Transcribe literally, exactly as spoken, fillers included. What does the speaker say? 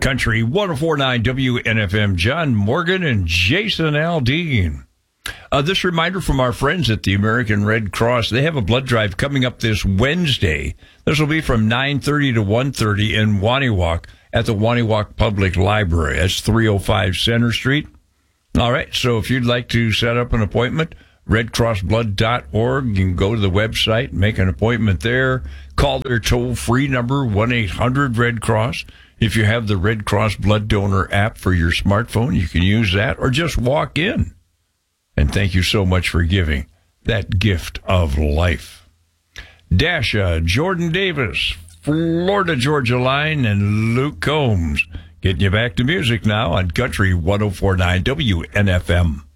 Country one oh four point nine W N F M, John Morgan and Jason Aldean. Uh, this reminder from our friends at the American Red Cross. They have a blood drive coming up this Wednesday. This will be from nine thirty to one thirty in Waniwak at the Waniwak Public Library. That's three oh five Center Street. All right, so if you'd like to set up an appointment, red cross blood dot org. You can go to the website, make an appointment there. Call their toll-free number, one eight hundred red cross. If you have the Red Cross Blood Donor app for your smartphone, you can use that, or just walk in. And thank you so much for giving that gift of life. Dasha, Jordan Davis, Florida Georgia Line, and Luke Combs getting you back to music now on Country one oh four point nine W N F M.